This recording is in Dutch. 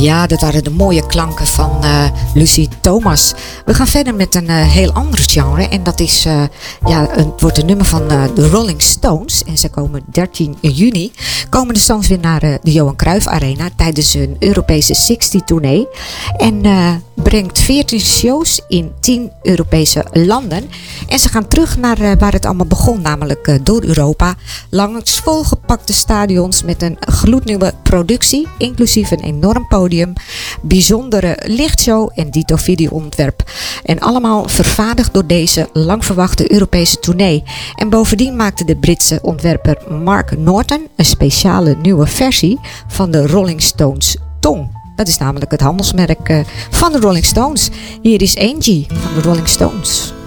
Ja, dat waren de mooie klanken van Lucy Thomas. We gaan verder met een heel ander genre. En dat is, het wordt een nummer van de Rolling Stones. En ze komen 13 juni. Komen de Stones weer naar de Johan Cruijff Arena tijdens hun Europese 60 tournee. En brengt 14 shows in 10 Europese landen. En ze gaan terug naar waar het allemaal begon. Namelijk door Europa. Langs volgepakte stadions met een gloednieuwe productie. Inclusief een enorm podium, bijzondere lichtshow en dito videoontwerp. En allemaal vervaardigd door deze lang verwachte Europese tournee. En bovendien maakte de Britse ontwerper Mark Norton een speciale nieuwe versie van de Rolling Stones tong. Dat is namelijk het handelsmerk van de Rolling Stones. Hier is Angie van de Rolling Stones.